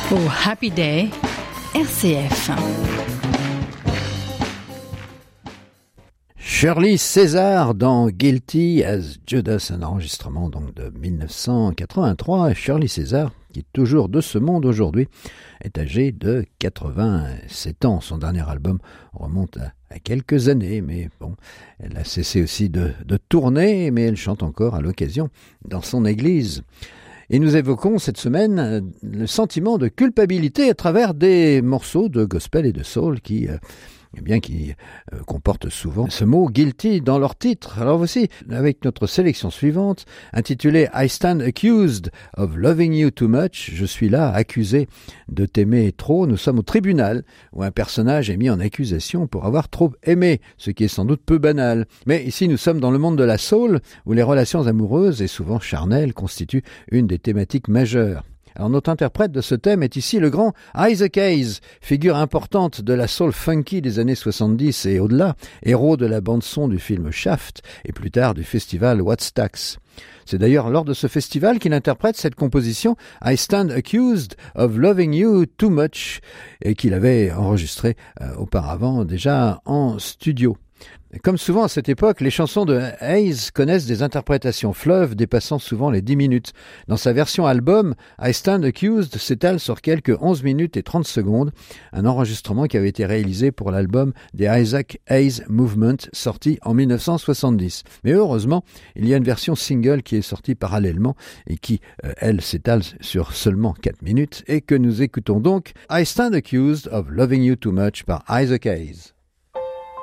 Oh, Happy Day, RCF. Shirley César dans Guilty as Judas, un enregistrement donc de 1983. Shirley César, qui est toujours de ce monde aujourd'hui, est âgée de 87 ans. Son dernier album remonte à quelques années, mais bon, elle a cessé aussi de tourner, mais elle chante encore à l'occasion dans son église. Et nous évoquons cette semaine le sentiment de culpabilité à travers des morceaux de gospel et de soul qui comportent souvent ce mot « guilty » dans leur titre. Alors voici, avec notre sélection suivante, intitulée « I stand accused of loving you too much ». Je suis là, accusé de t'aimer trop. Nous sommes au tribunal, où un personnage est mis en accusation pour avoir trop aimé, ce qui est sans doute peu banal. Mais ici, nous sommes dans le monde de la soul, où les relations amoureuses, et souvent charnelles, constituent une des thématiques majeures. Alors notre interprète de ce thème est ici le grand Isaac Hayes, figure importante de la soul funky des années 70 et au-delà, héros de la bande-son du film Shaft et plus tard du festival Wattstax. C'est d'ailleurs lors de ce festival qu'il interprète cette composition I Stand Accused of Loving You Too Much et qu'il avait enregistrée auparavant déjà en studio. Comme souvent à cette époque, les chansons de Hayes connaissent des interprétations fleuves dépassant souvent les 10 minutes. Dans sa version album, I Stand Accused s'étale sur quelques 11 minutes et 30 secondes, un enregistrement qui avait été réalisé pour l'album The Isaac Hayes Movement, sorti en 1970. Mais heureusement, il y a une version single qui est sortie parallèlement et qui, elle, s'étale sur seulement 4 minutes et que nous écoutons donc I Stand Accused of Loving You Too Much par Isaac Hayes.